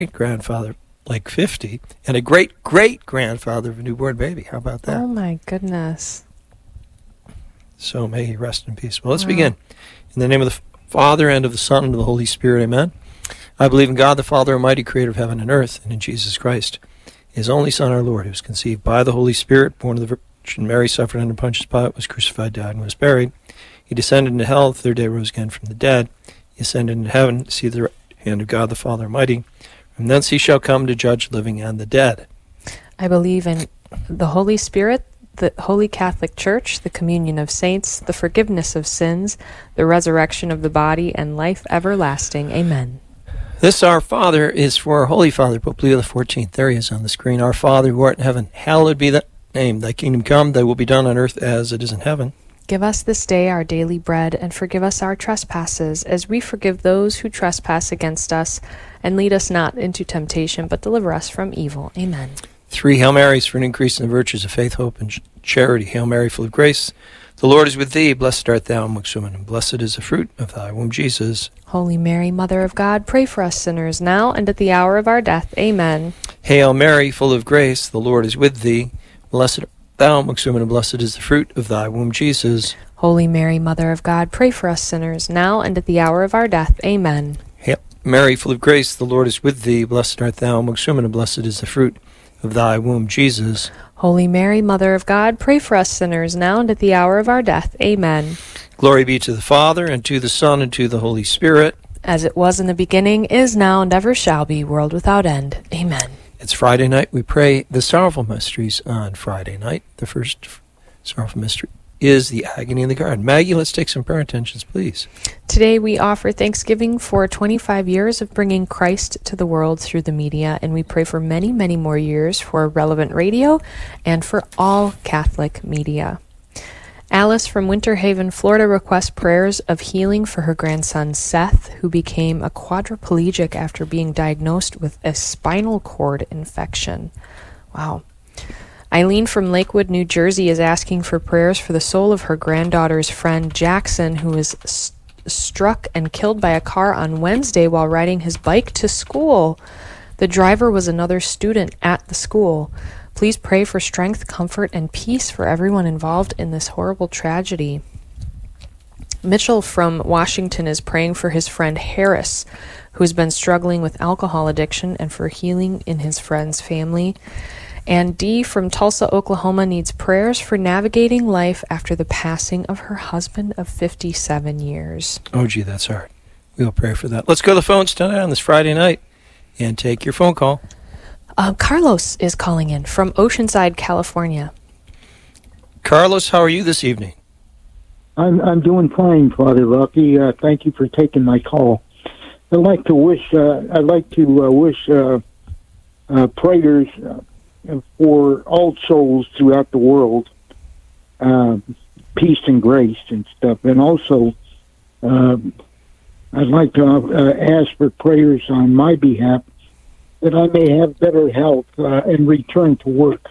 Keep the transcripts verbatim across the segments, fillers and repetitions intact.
grandfather, like fifty, and a great-great-grandfather of a newborn baby. How about that? Oh, my goodness. So may he rest in peace. Well, let's wow. begin. In the name of the Father, and of the Son, and of the Holy Spirit, amen. I believe in God, the Father Almighty, creator of heaven and earth, and in Jesus Christ, his only Son, our Lord, who was conceived by the Holy Spirit, born of the Virgin Mary, suffered under Pontius Pilate, was crucified, died, and was buried. He descended into hell, the third day rose again from the dead. He ascended into heaven, to see the right hand of God, the Father Almighty. From thence he shall come to judge the living and the dead. I believe in the Holy Spirit, the Holy Catholic Church, the communion of saints, the forgiveness of sins, the resurrection of the body, and life everlasting. Amen. This Our Father is for our Holy Father, Pope Leo the fourteenth. There he is on the screen. Our Father, who art in heaven, hallowed be thy name. Thy kingdom come, thy will be done on earth as it is in heaven. Give us this day our daily bread, and forgive us our trespasses, as we forgive those who trespass against us. And lead us not into temptation, but deliver us from evil. Amen. Three Hail Marys for an increase in the virtues of faith, hope, and charity. Hail Mary, full of grace. The Lord is with thee. Blessed art thou amongst women, and blessed is the fruit of thy womb, Jesus. Holy Mary, Mother of God, pray for us sinners, now and at the hour of our death. Amen. Hail Mary, full of grace. The Lord is with thee. Blessed art thou amongst women, and blessed is the fruit of thy womb, Jesus. Holy Mary, Mother of God, pray for us sinners, now and at the hour of our death. Amen. Hail Mary, full of grace, the Lord is with thee. Blessed art thou amongst women, and blessed is the fruit of thy womb, Jesus. Holy Mary, Mother of God, pray for us sinners, now and at the hour of our death. Amen. Glory be to the Father, and to the Son, and to the Holy Spirit. As it was in the beginning, is now, and ever shall be, world without end. Amen. It's Friday night. We pray the sorrowful mysteries on Friday night. The first sorrowful mystery is the agony in the garden. Maggie, let's take some prayer intentions, please. Today we offer thanksgiving for twenty-five years of bringing Christ to the world through the media, and we pray for many, many more years for Relevant Radio and for all Catholic media. Alice from Winter Haven, Florida requests prayers of healing for her grandson Seth, who became a quadriplegic after being diagnosed with a spinal cord infection. Wow. Eileen from Lakewood, New Jersey is asking for prayers for the soul of her granddaughter's friend Jackson, who was st- struck and killed by a car on Wednesday while riding his bike to school. The driver was another student at the school. Please pray for strength, comfort, and peace for everyone involved in this horrible tragedy. Mitchell from Washington is praying for his friend Harris, who's been struggling with alcohol addiction, and for healing in his friend's family. And Dee from Tulsa, Oklahoma needs prayers for navigating life after the passing of her husband of fifty-seven years. Oh, gee, that's hard. We'll pray for that. Let's go to the phones tonight on this Friday night and take your phone call. Uh, Carlos is calling in from Oceanside, California. Carlos, how are you this evening? I'm I'm doing fine, Father Lucky. Uh, thank you for taking my call. I'd like to wish uh, I'd like to uh, wish uh, uh, prayers uh, for all souls throughout the world, uh, peace and grace and stuff, and also uh, I'd like to uh, ask for prayers on my behalf that I may have better health uh, and return to work.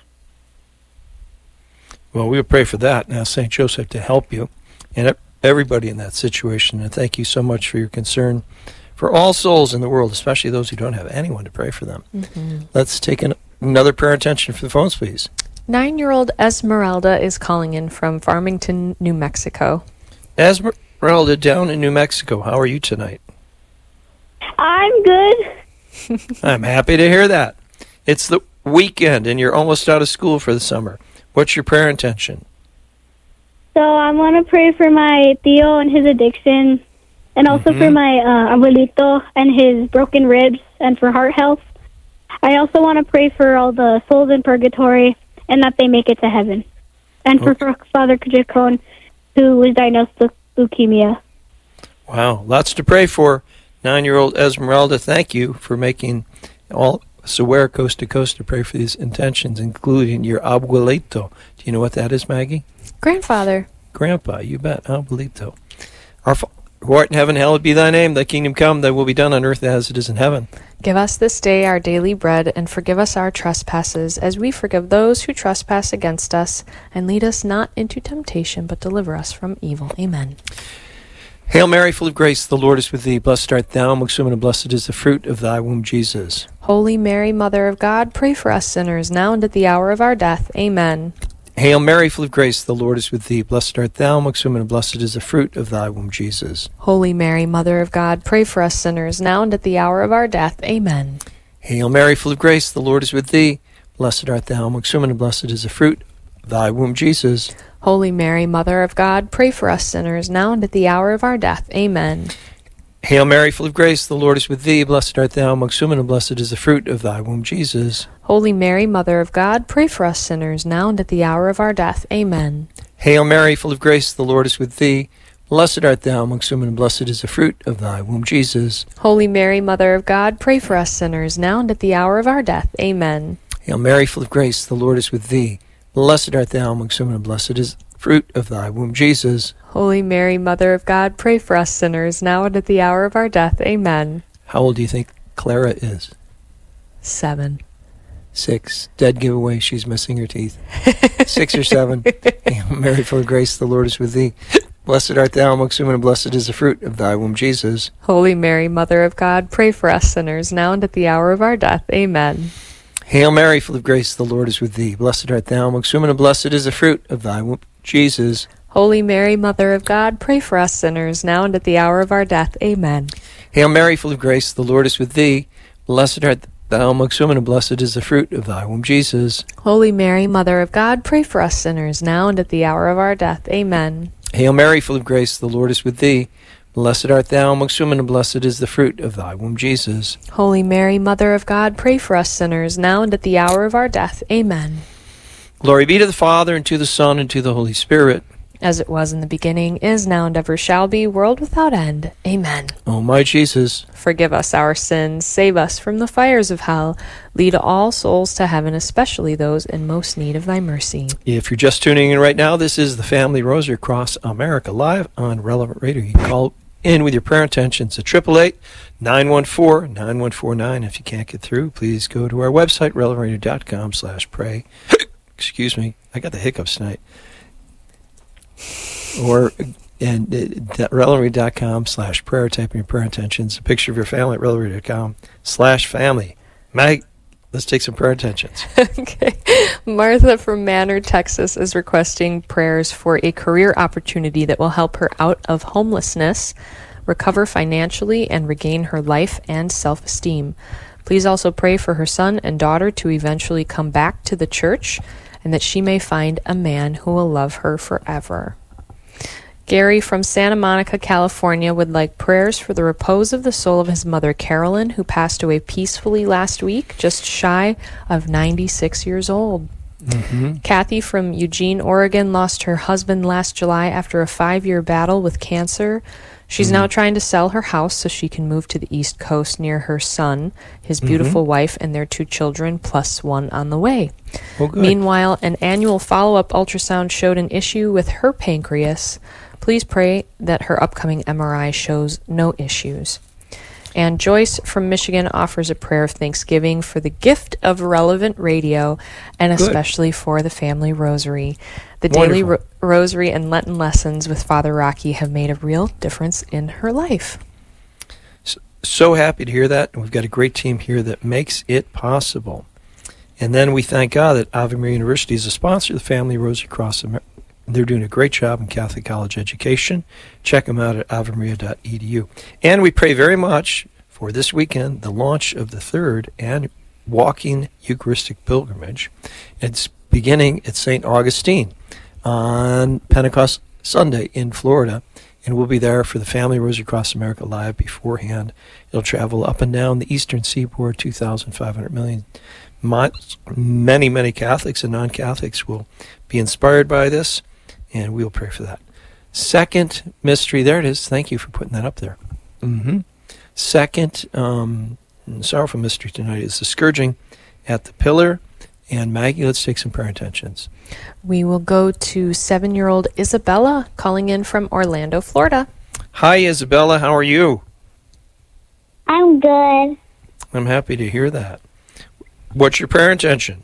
Well, we'll pray for that and ask Saint Joseph to help you and everybody in that situation. And thank you so much for your concern for all souls in the world, especially those who don't have anyone to pray for them. Mm-hmm. Let's take an, another prayer intention for the phones, please. Nine-year-old Esmeralda is calling in from Farmington, New Mexico. Esmeralda, down in New Mexico, how are you tonight? I'm good. I'm happy to hear that. It's the weekend, and you're almost out of school for the summer. What's your prayer intention? So I want to pray for my tío and his addiction, and also mm-hmm. for my uh, abuelito and his broken ribs, and for heart health. I also want to pray for all the souls in purgatory, and that they make it to heaven. And for, okay. for Father Kajikon, who was diagnosed with leukemia. Wow, lots to pray for. Nine-year-old Esmeralda, thank you for making all us aware coast to coast to pray for these intentions, including your abuelito. Do you know what that is, Maggie? Grandfather. Grandpa, you bet. Abuelito. Our Father, who art in heaven, hallowed be thy name. Thy kingdom come, thy will be done on earth as it is in heaven. Give us this day our daily bread, and forgive us our trespasses, as we forgive those who trespass against us. And lead us not into temptation, but deliver us from evil. Amen. Hail Mary, full of grace, the Lord is with thee. Blessed art thou amongst women, and blessed is the fruit of thy womb, Jesus. Holy Mary, Mother of God, pray for us sinners, now and at the hour of our death. Amen. Hail Mary, full of grace, the Lord is with thee. Blessed art thou amongst women, and blessed is the fruit of thy womb, Jesus. Holy Mary, Mother of God, pray for us sinners, now and at the hour of our death. Amen. Hail Mary, full of grace, the Lord is with thee. Blessed art thou amongst women, and blessed is the fruit of thy womb, Jesus. Holy Mary, Mother of God, pray for us sinners, now and at the hour of our death. Amen. Hail Mary, full of grace, the Lord is with thee. Blessed art thou amongst women, and blessed is the fruit of thy womb, Jesus. Holy Mary, Mother of God, pray for us sinners, now and at the hour of our death. Amen. Hail Mary, full of grace, the Lord is with thee. Blessed art thou amongst women, and blessed is the fruit of thy womb, Jesus. Holy Mary, Mother of God, pray for us sinners, now and at the hour of our death. Amen. Hail Mary, full of grace, the Lord is with thee. Blessed art thou amongst women, and blessed is the fruit of thy womb, Jesus. Holy Mary, Mother of God, pray for us sinners, now and at the hour of our death. Amen. How old do you think Clara is? Seven. Six. Dead giveaway, she's missing her teeth. Six or seven. Hail Mary, full of grace, the Lord is with thee. Blessed art thou amongst women, and blessed is the fruit of thy womb, Jesus. Holy Mary, Mother of God, pray for us sinners, now and at the hour of our death. Amen. Hail Mary, full of grace, the Lord is with thee. Blessed art thou amongst women, and blessed is the fruit of thy womb, Jesus. Holy Mary, Mother of God, pray for us sinners, now and at the hour of our death. Amen. Hail Mary, full of grace, the Lord is with thee. Blessed art thou amongst women, and blessed is the fruit of thy womb, Jesus. Holy Mary, Mother of God, pray for us sinners, now and at the hour of our death. Amen. Hail Mary, full of grace, the Lord is with thee. Blessed art thou amongst women, and blessed is the fruit of thy womb, Jesus. Holy Mary, Mother of God, pray for us sinners, now and at the hour of our death. Amen. Glory be to the Father, and to the Son, and to the Holy Spirit. As it was in the beginning, is now, and ever shall be, world without end. Amen. O my Jesus, forgive us our sins, save us from the fires of hell, lead all souls to heaven, especially those in most need of thy mercy. If you're just tuning in right now, this is the Family Rosary Across America live on Relevant Radio. You can call in with your prayer intentions at eight eight eight, nine one four, nine one four nine. If you can't get through, please go to our website, relevant radio dot com slash pray. Excuse me, I got the hiccups tonight. Or and uh, relevant radio dot com slash prayer, type in your prayer intentions, a picture of your family at relevant radio dot com slash family. Mag, let's take some prayer intentions. Okay. Martha from Manor, Texas is requesting prayers for a career opportunity that will help her out of homelessness, recover financially, and regain her life and self-esteem. Please also pray for her son and daughter to eventually come back to the church, and that she may find a man who will love her forever. Gary from Santa Monica, California would like prayers for the repose of the soul of his mother, Carolyn, who passed away peacefully last week, just shy of ninety-six years old. Mm-hmm. Kathy from Eugene, Oregon, lost her husband last July after a five-year battle with cancer. She's mm-hmm. now trying to sell her house so she can move to the East Coast near her son, his beautiful mm-hmm. wife, and their two children, plus one on the way. Well, good. Meanwhile, an annual follow-up ultrasound showed an issue with her pancreas. Please pray that her upcoming M R I shows no issues. And Joyce from Michigan offers a prayer of thanksgiving for the gift of Relevant Radio, and Good. especially for the Family Rosary. The Wonderful. daily ro- rosary and Lenten lessons with Father Rocky have made a real difference in her life. So, so happy to hear that. We've got a great team here that makes it possible. And then we thank God that Ave Maria University is a sponsor of the Family Rosary Across America. They're doing a great job in Catholic college education. Check them out at ave maria dot e d u. And we pray very much for this weekend, the launch of the third and walking Eucharistic pilgrimage. It's beginning at Saint Augustine on Pentecost Sunday in Florida. And we'll be there for the Family Rosary Across America Live beforehand. It'll travel up and down the eastern seaboard, two thousand five hundred million miles. Many, many Catholics and non-Catholics will be inspired by this. And we'll pray for that. Second mystery, there it is. Thank you for putting that up there. Mm-hmm. Second um, sorrowful mystery tonight is the scourging at the pillar. And Maggie, let's take some prayer intentions. We will go to seven-year-old Isabella calling in from Orlando, Florida. Hi, Isabella. How are you? I'm good. I'm happy to hear that. What's your prayer intention?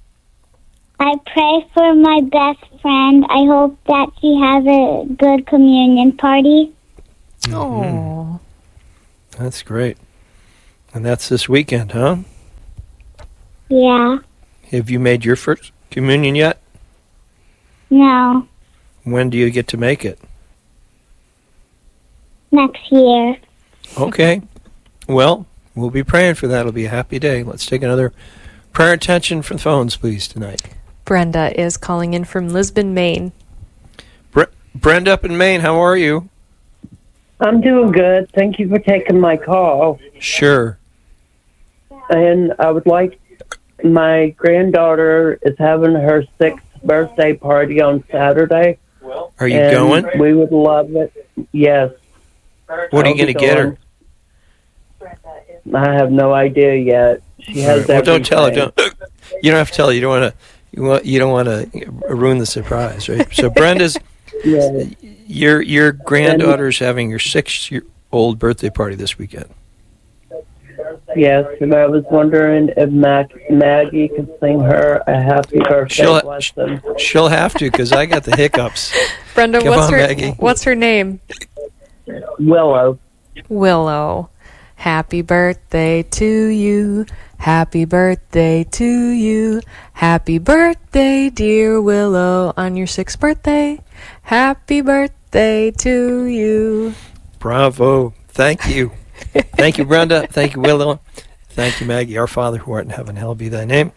I pray for my best friend. I hope that she has a good communion party. Oh. That's great. And that's this weekend, huh? Yeah. Have you made your first communion yet? No. When do you get to make it? Next year. Okay. Well, we'll be praying for that. It'll be a happy day. Let's take another prayer attention from the phones, please, tonight. Brenda is calling in from Lisbon, Maine. Bre- Brenda up in Maine, how are you? I'm doing good. Thank you for taking my call. Sure. And I would like, my granddaughter is having her sixth birthday party on Saturday. Are you and going? We would love it. Yes. What are you I'll going to be get her? I have no idea yet. She has Right. Well, don't tell her. everything. Don't. You don't have to tell her. You don't want to. You want. You don't want to ruin the surprise, right? So, Brenda's. Yeah. Your your granddaughter's having your six-year-old birthday party this weekend. Yes, and I was wondering if Mac, Maggie could sing her a happy birthday She'll lesson. she'll have to because I got the hiccups. Brenda, Come what's on, her Maggie. what's her name? Willow. Willow. Happy birthday to you. Happy birthday to you. Happy birthday, dear Willow, on your sixth birthday. Happy birthday to you. Bravo! Thank you, thank you, Brenda. Thank you, Willow. Thank you, Maggie. Our Father who art in heaven, hallowed be thy name.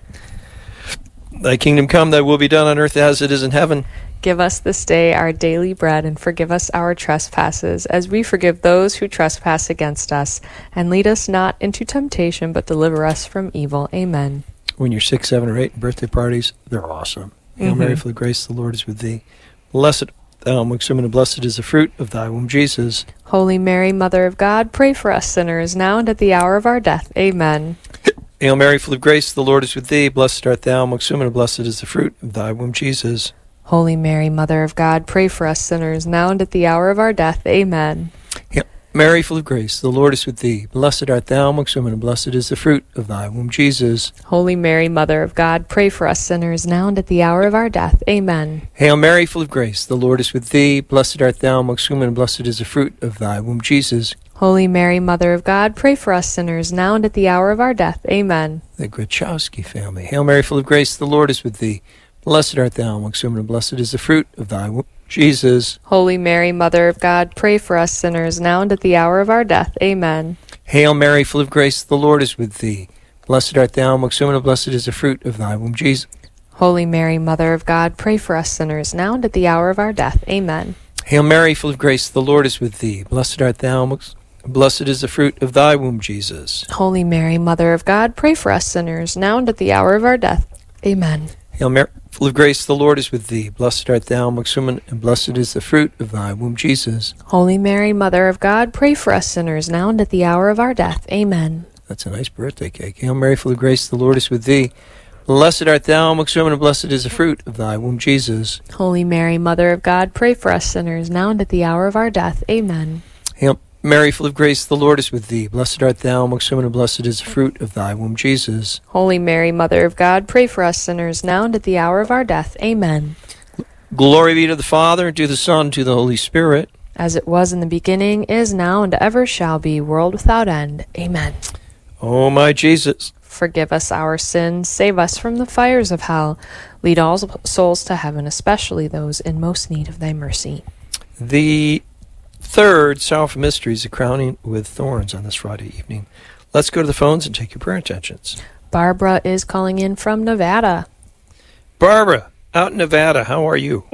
Thy kingdom come. Thy will be done on earth as it is in heaven. Give us this day our daily bread, and forgive us our trespasses, as we forgive those who trespass against us. And lead us not into temptation, but deliver us from evil. Amen. When you're six, seven, or eight, birthday parties, they're awesome. Hail Mary, full of grace, the Lord is with thee. Blessed thou amongst women, and blessed is the fruit of thy womb, Jesus. Holy Mary, Mother of God, pray for us sinners, now and at the hour of our death. Amen. Hail Mary, full of grace, the Lord is with thee. Blessed art thou amongst women, and blessed is the fruit of thy womb, Jesus. Holy Mary, Mother of God, pray for us sinners, now and at the hour of our death. Amen. Hail Mary, full of grace, the Lord is with thee. Blessed art thou amongst women, and blessed is the fruit of thy womb, Jesus. Holy Mary, Mother of God, pray for us sinners, now and at the hour of our death. Amen. Hail Mary, full of grace, the Lord is with thee. Blessed art thou amongst women, and blessed is the fruit of thy womb, Jesus. Holy Mary, Mother of God, pray for us sinners, now and at the hour of our death. Amen. The Grachowski family. Hail Mary, full of grace, the Lord is with thee. Blessed art thou amongst women, and blessed is the fruit of thy womb, Jesus. Holy Mary, Mother of God, pray for us sinners, now and at the hour of our death. Amen. Hail Mary, full of grace, the Lord is with thee. Blessed art thou amongst women, and blessed is the fruit of thy womb, Jesus. Holy Mary, Mother of God, pray for us sinners, now and at the hour of our death. Amen. Hail Mary, full of grace, the Lord is with thee. Blessed art thou amongst blessed is the fruit of thy womb, Jesus. Holy Mary, Mother of God, pray for us sinners, now and at the hour of our death. Amen. Hail Mary, full of grace, the Lord is with thee. Blessed art thou amongst women, and blessed is the fruit of thy womb, Jesus. Holy Mary, Mother of God, pray for us sinners, now and at the hour of our death. Amen. That's a nice birthday cake. Hail Mary, full of grace, the Lord is with thee. Blessed art thou amongst women, and blessed is the fruit of thy womb, Jesus. Holy Mary, Mother of God, pray for us sinners, now and at the hour of our death. Amen. Hail Mary, full of grace, the Lord is with thee. Blessed art thou amongst women, and blessed is the fruit of thy womb, Jesus. Holy Mary, Mother of God, pray for us sinners, now and at the hour of our death. Amen. Glory be to the Father, and to the Son, and to the Holy Spirit. As it was in the beginning, is now, and ever shall be, world without end. Amen. O my Jesus, forgive us our sins, save us from the fires of hell, lead all souls to heaven, especially those in most need of thy mercy. the third Sorrowful Mystery is the crowning with thorns on this Friday evening. Let's go to the phones and take your prayer intentions. Barbara is calling in from Nevada. Barbara, out in Nevada, how are you?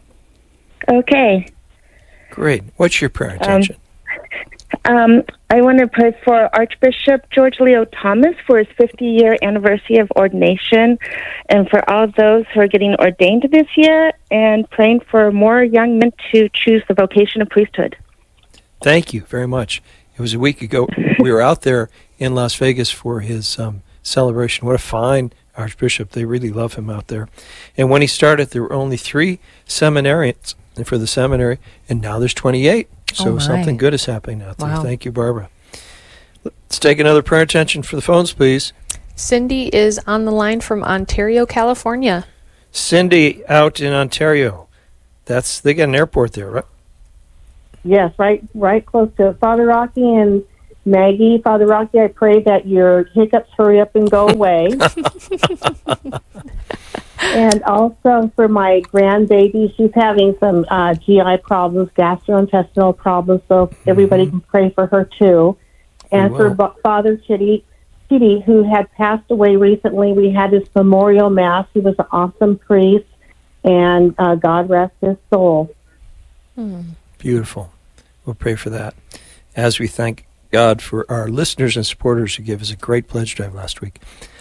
Okay. Great. What's your prayer intention? Um, um, I want to pray for Archbishop George Leo Thomas for his fifty-year anniversary of ordination, and for all those who are getting ordained this year, and praying for more young men to choose the vocation of priesthood. Thank you very much. It was a week ago. We were out there in Las Vegas for his um, celebration. What a fine Archbishop. They really love him out there. And when he started, there were only three seminarians for the seminary, and now there's twenty-eight. So Oh, my. something good is happening out there. Wow. Thank you, Barbara. Let's take another prayer attention for the phones, please. Cindy is on the line from Ontario, California. Cindy out in Ontario. That's they got an airport there, right? Yes, right, right close to it. Father Rocky and Maggie. Father Rocky, I pray that your hiccups hurry up and go away. And also for my grandbaby, she's having some uh, G I problems, gastrointestinal problems, so mm-hmm. everybody can pray for her too. And for B- Father Chitty, Chitty, who had passed away recently, we had his memorial mass. He was an awesome priest, and uh, God rest his soul. Hmm. Beautiful. We'll pray for that. As we thank God for our listeners and supporters who gave us a great pledge drive last week.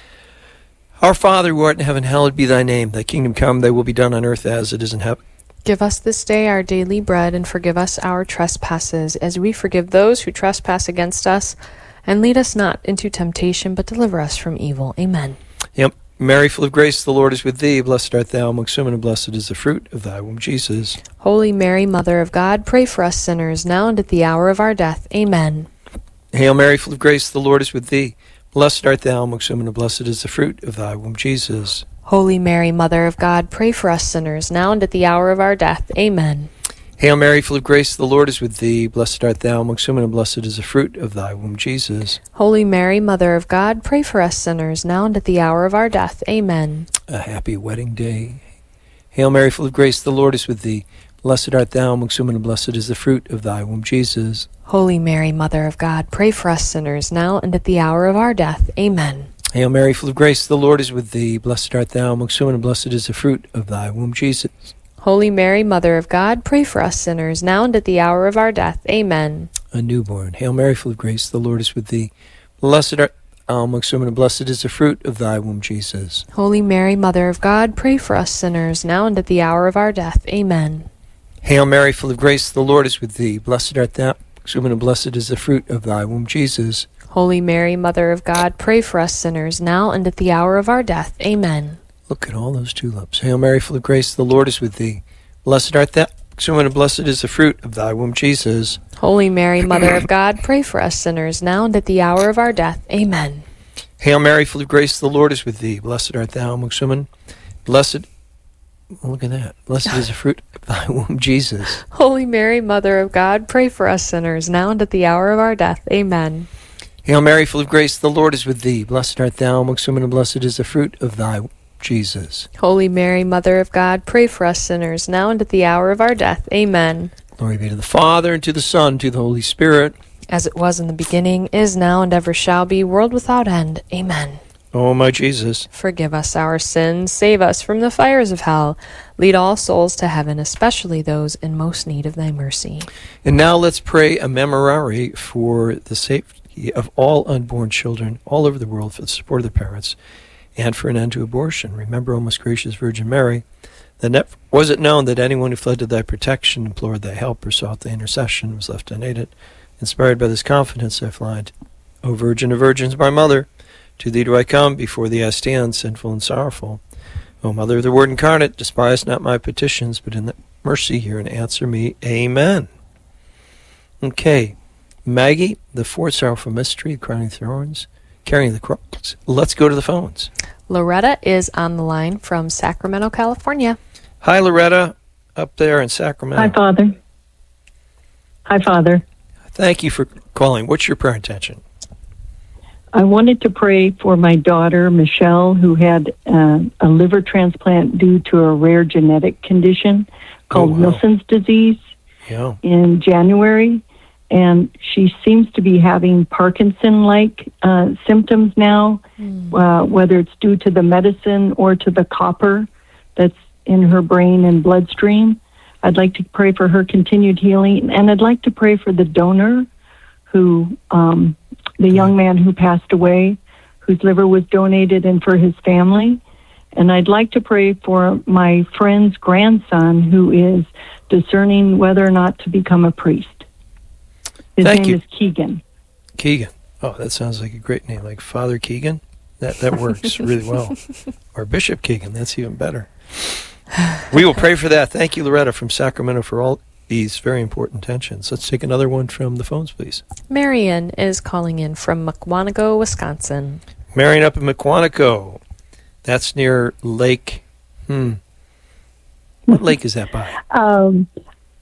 Our Father, who art in heaven, hallowed be thy name. Thy kingdom come, thy will be done on earth as it is in heaven. Give us this day our daily bread, and forgive us our trespasses, as we forgive those who trespass against us. And lead us not into temptation, but deliver us from evil. Amen. Yep. Mary, full of grace, the Lord is with thee. Blessed art thou amongst women, and blessed is the fruit of thy womb, Jesus. Holy Mary, Mother of God, pray for us sinners, now and at the hour of our death. Amen. Hail Mary, full of grace, the Lord is with thee. Blessed art thou amongst women, and blessed is the fruit of thy womb, Jesus. Holy Mary, Mother of God, pray for us sinners, now and at the hour of our death. Amen. Hail Mary, full of grace, the Lord is with thee. Blessed art thou amongst women, and blessed is the fruit of thy womb, Jesus. Holy Mary, Mother of God, pray for us sinners, now and at the hour of our death. Amen. A happy wedding day. Hail Mary, full of grace, the Lord is with thee. Blessed art thou amongst women, and blessed is the fruit of thy womb, Jesus. Holy Mary, Mother of God, pray for us sinners, now and at the hour of our death. Amen. Hail Mary, full of grace, the Lord is with thee. Blessed art thou amongst women, and blessed is the fruit of thy womb, Jesus. Holy Mary, Mother of God, pray for us sinners, now and at the hour of our death. Amen. A newborn. Hail Mary, full of grace, the Lord is with thee. Blessed art thou amongst women, and blessed is the fruit of thy womb, Jesus. Holy Mary, Mother of God, pray for us sinners, now and at the hour of our death. Amen. Hail Mary, full of grace, the Lord is with thee. Blessed art thou amongst women, and blessed is the fruit of thy womb, Jesus. Holy Mary, Mother of God, pray for us sinners, now and at the hour of our death. Amen. Look at all those tulips. Hail Mary, full of grace, the Lord is with thee. Blessed art thou amongst women, and blessed is the fruit of thy womb, Jesus. Holy Mary, Mother of God, pray for us sinners, now and at the hour of our death. Amen. Hail Mary, full of grace, the Lord is with thee. Blessed art thou amongst women. Blessed, look at that. Blessed is the fruit of thy womb, Jesus. Holy Mary, Mother of God, pray for us sinners, now and at the hour of our death. Amen. Hail Mary, full of grace, the Lord is with thee. Blessed art thou amongst women, and blessed is the fruit of thy womb, Jesus. Holy Mary, Mother of God, pray for us sinners, now and at the hour of our death. Amen. Glory be to the Father, and to the Son, and to the Holy Spirit. As it was in the beginning, is now, and ever shall be, world without end. Amen. O my Jesus, forgive us our sins, save us from the fires of hell, lead all souls to heaven, especially those in most need of thy mercy. And now let's pray a memorare for the safety of all unborn children all over the world, for the support of the parents, and for an end to abortion. Remember, O most gracious Virgin Mary, that never was it known that anyone who fled to thy protection, implored thy help, or sought thy intercession was left unaided. Inspired by this confidence I fly. O Virgin of Virgins, my mother, to thee do I come, before thee I stand, sinful and sorrowful. O Mother of the Word incarnate, despise not my petitions, but in thy mercy hear and answer me. Amen. Okay, Maggie, the fourth sorrowful mystery, crowning thorns, carrying the cross. Let's go to the phones. Loretta is on the line from Sacramento, California. Hi, Loretta, up there in Sacramento. Hi, Father. Hi, Father. Thank you for calling. What's your prayer intention? I wanted to pray for my daughter, Michelle, who had uh, a liver transplant due to a rare genetic condition called oh, wow. Wilson's disease yeah. in January. And she seems to be having Parkinson-like uh, symptoms now, mm. uh, whether it's due to the medicine or to the copper that's in her brain and bloodstream. I'd like to pray for her continued healing, and I'd like to pray for the donor who, um, the young man who passed away, whose liver was donated, and for his family. And I'd like to pray for my friend's grandson who is discerning whether or not to become a priest. His Thank name you. is Keegan. Keegan. Oh, that sounds like a great name, like Father Keegan. That that works really well. Or Bishop Keegan, that's even better. We will pray for that. Thank you, Loretta, from Sacramento, for all these very important tensions. Let's take another one from the phones, please. Marion is calling in from Mukwonago, Wisconsin. Marion up in Mukwonago. That's near Lake. Hmm. What lake is that by? Um,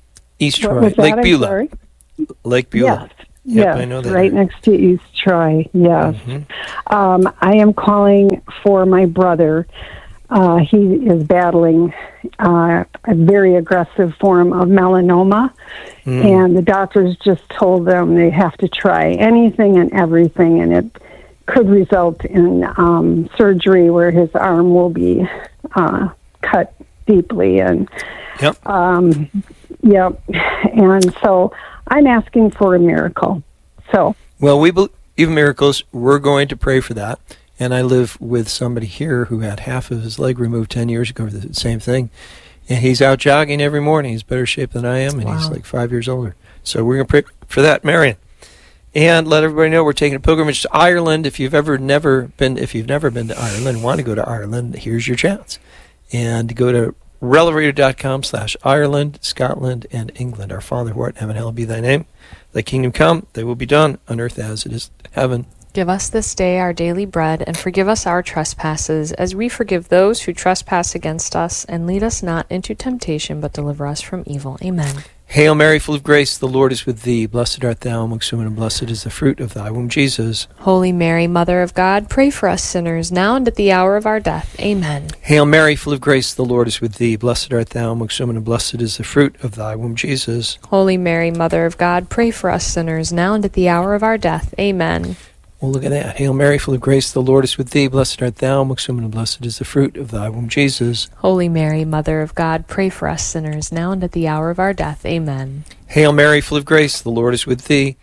East What Troy. was that? Lake I'm Beulah. sorry. Lake Beulah. Yes. Yep, yes, I know that right area. next to East Troy. Yes. Mm-hmm. Um, I am calling for my brother. Uh, he is battling uh, a very aggressive form of melanoma, Mm. and the doctors just told them they have to try anything and everything, and it could result in um, surgery where his arm will be uh, cut deeply. And Yep. um, yep. And so I'm asking for a miracle. So Well, we believe in miracles. We're going to pray for that. And I live with somebody here who had half of his leg removed ten years ago for the same thing. And he's out jogging every morning. He's better shape than I am, and Wow. he's like five years older. So we're going to pray for that, Marion. And let everybody know we're taking a pilgrimage to Ireland. If you've ever never been, if you've never been to Ireland, want to go to Ireland, here's your chance. And go to relevradio.com slash Ireland, Scotland, and England. Our Father who art in heaven, hallowed be thy name. Thy kingdom come, thy will be done on earth as it is in heaven. Give us this day our daily bread, and forgive us our trespasses, as we forgive those who trespass against us. And lead us not into temptation, but deliver us from evil. Amen. Hail Mary, full of grace, the Lord is with thee. Blessed art thou amongst women, and blessed is the fruit of thy womb, Jesus. Holy Mary, Mother of God, pray for us sinners, now and at the hour of our death. Amen. Hail Mary, full of grace, the Lord is with thee. Blessed art thou amongst women, and blessed is the fruit of thy womb, Jesus. Holy Mary, Mother of God, pray for us sinners, now and at the hour of our death. Amen. Well, look at that. Hail Mary, full of grace, the Lord is with thee. Blessed art thou amongst women, and blessed is the fruit of thy womb, Jesus. Holy Mary, Mother of God, pray for us sinners, now and at the hour of our death. Amen. Hail Mary, full of grace, the Lord is with thee.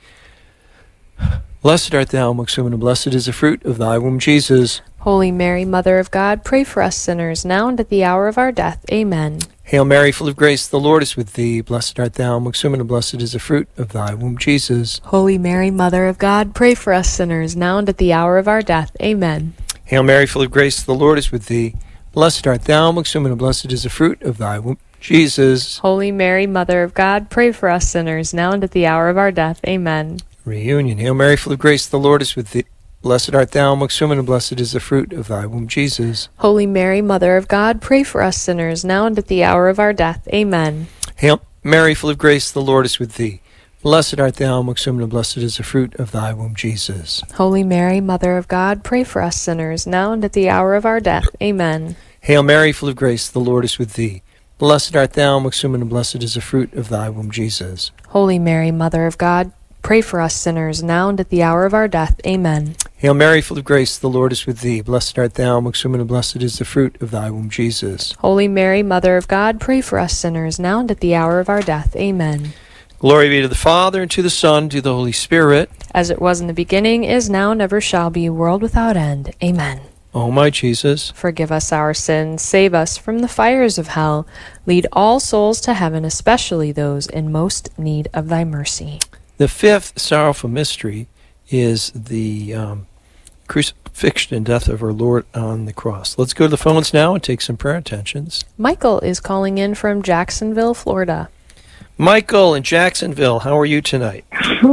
Blessed art thou amongst women, and blessed is the fruit of thy womb, Jesus. Holy Mary, Mother of God, pray for us sinners, now and at the hour of our death. Amen. Hail Mary, full of grace, the Lord is with thee. Blessed art thou amongst women, and blessed is the fruit of thy womb, Jesus. Holy Mary, Mother of God, pray for us sinners, now and at the hour of our death. Amen. Hail Mary, full of grace, the Lord is with thee. Blessed art thou amongst women, and blessed is the fruit of thy womb, Jesus. Holy Mary, Mother of God, pray for us sinners, now and at the hour of our death. Amen. Reunion. Hail Mary, full of grace, the Lord is with thee. Blessed art thou amongst women, and blessed is the fruit of thy womb, Jesus. Holy Mary, Mother of God, pray for us sinners, now and at the hour of our death. Amen. Hail Mary, full of grace, the Lord is with thee. Blessed art thou amongst women, and blessed is the fruit of thy womb, Jesus. Holy Mary, Mother of God, pray for us sinners, now and at the hour of our death. Amen. Hail Mary, full of grace, the Lord is with thee. Blessed art thou amongst women, and blessed is the fruit of thy womb, Jesus. Holy Mary, Mother of God, pray for us sinners, now and at the hour of our death. Amen. Hail Mary, full of grace, the Lord is with thee. Blessed art thou amongst women, and blessed is the fruit of thy womb, Jesus. Holy Mary, Mother of God, pray for us sinners, now and at the hour of our death. Amen. Glory be to the Father, and to the Son, and to the Holy Spirit. As it was in the beginning, is now, and ever shall be, world without end. Amen. O my Jesus, forgive us our sins, save us from the fires of hell, lead all souls to heaven, especially those in most need of thy mercy. the fifth sorrowful mystery is the um, crucifixion and death of our Lord on the cross. Let's go to the phones now and take some prayer intentions. Michael is calling in from Jacksonville, Florida. Michael in Jacksonville, how are you tonight?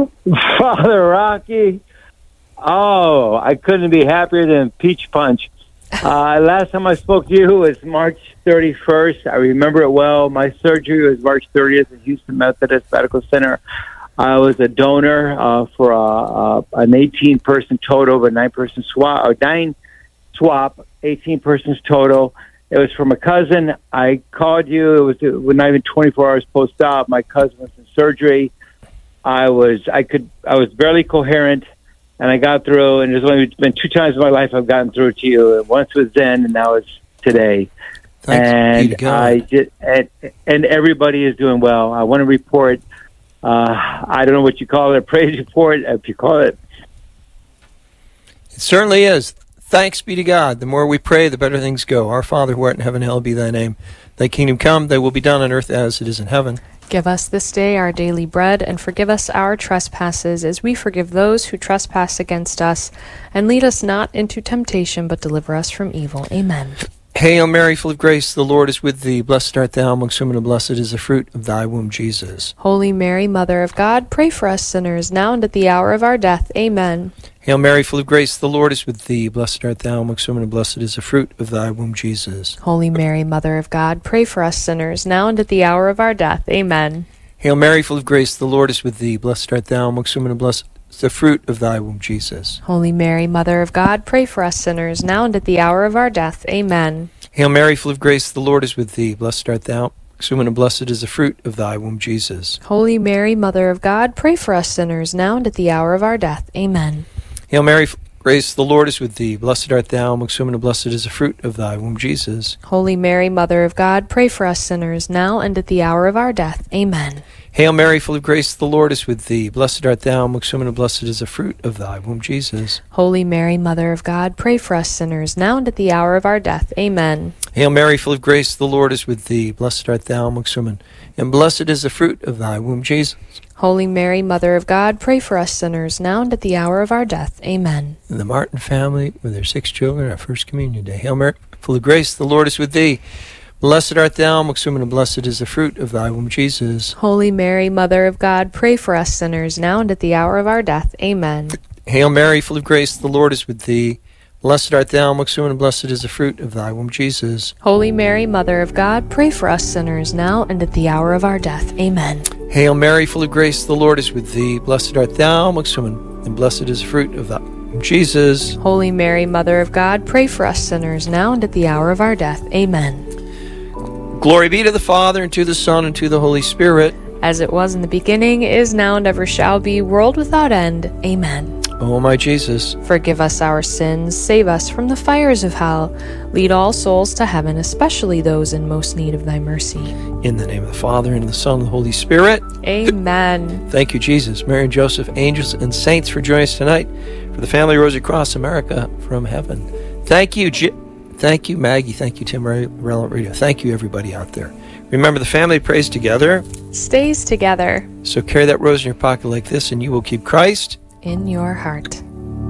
Father Rocky, oh, I couldn't be happier than Peach Punch. Uh, last time I spoke to you was March thirty-first. I remember it well. My surgery was March thirtieth at Houston Methodist Medical Center. I was a donor uh, for a, a, an eighteen-person total, but nine-person swap, or nine swap, eighteen persons total. It was from a cousin. I called you. It was, it was not even twenty-four hours post-op. My cousin was in surgery. I was, I could, I was barely coherent, and I got through. And there's only been two times in my life I've gotten through to you. Once was then, and now it's today. Thanks and be to God. I did, and, and everybody is doing well. I want to report. Uh, I don't know what you call it, a praise report, if you call it. It certainly is. Thanks be to God. The more we pray, the better things go. Our Father who art in heaven, hallowed be thy name. Thy kingdom come, thy will be done on earth as it is in heaven. Give us this day our daily bread, and forgive us our trespasses, as we forgive those who trespass against us. And lead us not into temptation, but deliver us from evil. Amen. Hail Mary, full of grace, the Lord is with thee. Blessed art thou amongst women, and blessed is the fruit of thy womb, Jesus. Holy Mary, Mother of God, pray for us sinners, now and at the hour of our death. Amen. Hail Mary, full of grace, the Lord is with thee. Blessed art thou amongst women, and blessed is the fruit of thy womb, Jesus. Holy Mary, Mother of God, pray for us sinners, now and at the hour of our death. Amen. Hail Mary, full of grace, the Lord is with thee. Blessed art thou amongst women, and blessed is the fruit of thy womb, Jesus. Holy Mary, Mother of God, pray for us sinners, now and at the hour of our death. Amen. Hail Mary, full of grace, the Lord is with thee. Blessed art thou amongst women, and blessed is the fruit of thy womb, Jesus. Holy Mary, Mother of God, pray for us sinners, now and at the hour of our death. Amen. Hail Mary, full of grace, the Lord is with thee. Blessed art thou amongst women, and blessed is the fruit of thy womb, Jesus. Holy Mary, Mother of God, pray for us sinners, now and at the hour of our death. Amen. Hail Mary, full of grace, the Lord is with thee. Blessed art thou amongst women, and blessed is the fruit of thy womb, Jesus. Holy Mary, Mother of God, pray for us sinners, now and at the hour of our death. Amen. Hail Mary, full of grace, the Lord is with thee. Blessed art thou amongst women, and blessed is the fruit of thy womb, Jesus. Holy Mary, Mother of God, pray for us sinners, now and at the hour of our death. Amen. And the Martin family, with their six children, our first communion day. Hail Mary, full of grace, the Lord is with thee. Blessed art thou amongst women, and blessed is the fruit of thy womb, Jesus. Holy Mary, Mother of God, pray for us sinners, now and at the hour of our death. Amen. Hail Mary, full of grace, the Lord is with thee. Blessed art thou amongst women, and blessed is the fruit of thy womb, Jesus. Holy Mary, Mother of God, pray for us sinners, now and at the hour of our death. Amen. Hail Mary, full of grace, the Lord is with thee. Blessed art thou amongst women, and blessed is the fruit of thy womb, Jesus. Holy Mary, Mother of God, pray for us sinners, now and at the hour of our death. Amen. Glory be to the Father, and to the Son, and to the Holy Spirit. As it was in the beginning, is now, and ever shall be, world without end. Amen. O my Jesus, forgive us our sins, save us from the fires of hell, lead all souls to heaven, especially those in most need of thy mercy. In the name of the Father, and of the Son, and the Holy Spirit. Amen. Thank you, Jesus, Mary and Joseph, angels and saints, for joining us tonight for the Family Rosary Cross America from heaven. Thank you, J- Thank you, Maggie. Thank you, Tim, Relevant Radio. Thank you, everybody out there. Remember, the family prays together, stays together. So carry that rose in your pocket like this, and you will keep Christ in your heart.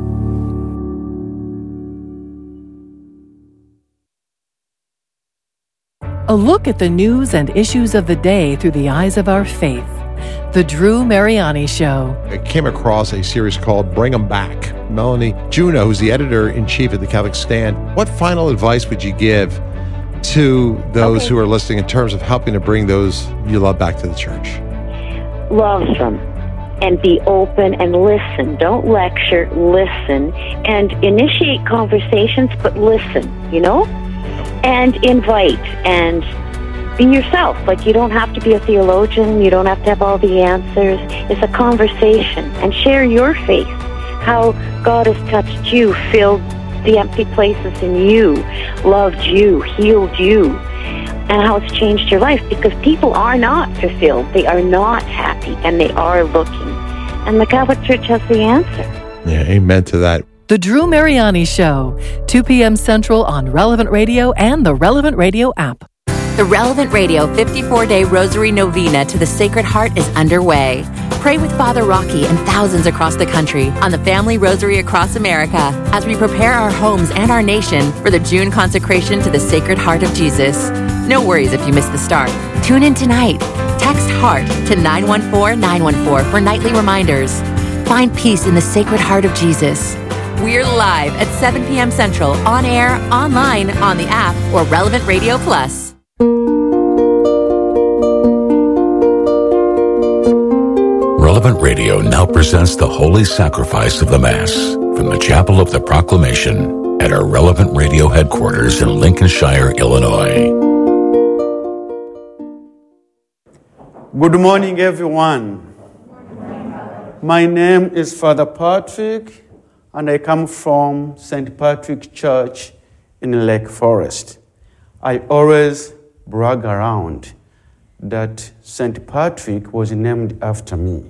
A look at the news and issues of the day through the eyes of our faith. The Drew Mariani Show. I came across a series called Bring 'Em Back. Melanie Juneau, who's the editor-in-chief of the Catholic Stand, what final advice would you give to those okay. who are listening in terms of helping to bring those you love back to the church? Love them and be open and listen. Don't lecture, listen, and initiate conversations, but listen, you know? And invite and be yourself. Like, you don't have to be a theologian. You don't have to have all the answers. It's a conversation. And share your faith, how God has touched you, filled the empty places in you, loved you, healed you, and how it's changed your life. Because people are not fulfilled. They are not happy, and they are looking. And the Catholic Church has the answer. Yeah, amen to that. The Drew Mariani Show, two p.m. Central on Relevant Radio and the Relevant Radio app. The Relevant Radio fifty-four day Rosary Novena to the Sacred Heart is underway. Pray with Father Rocky and thousands across the country on the Family Rosary Across America as we prepare our homes and our nation for the June consecration to the Sacred Heart of Jesus. No worries if you miss the start. Tune in tonight. Text HEART to nine one four nine one four for nightly reminders. Find peace in the Sacred Heart of Jesus. We're live at seven p.m. Central, on air, online, on the app, or Relevant Radio Plus. Relevant Radio now presents the Holy Sacrifice of the Mass from the Chapel of the Proclamation at our Relevant Radio headquarters in Lincolnshire, Illinois. Good morning, everyone. My name is Father Patrick, and I come from Saint Patrick Church in Lake Forest. I always brag around that Saint Patrick was named after me.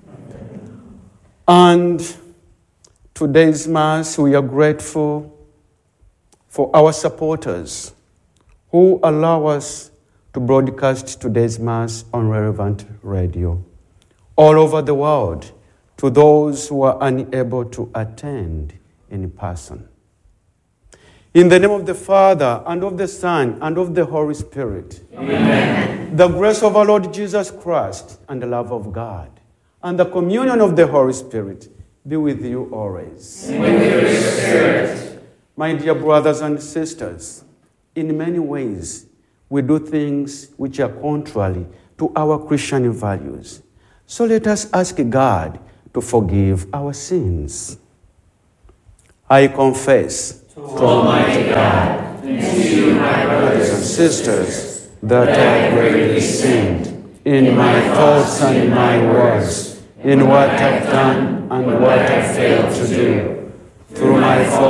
And today's Mass, we are grateful for our supporters who allow us to broadcast today's Mass on Relevant Radio all over the world to those who are unable to attend in person. In the name of the Father, and of the Son, and of the Holy Spirit. Amen. The grace of our Lord Jesus Christ, and the love of God, and the communion of the Holy Spirit be with you always. And with your spirit. My dear brothers and sisters, in many ways, we do things which are contrary to our Christian values. So let us ask God to forgive our sins. I confess to Almighty God and to you, my brothers and sisters, that I have greatly sinned in my thoughts and in my words, in what I've done and what I failed to do, through my fault.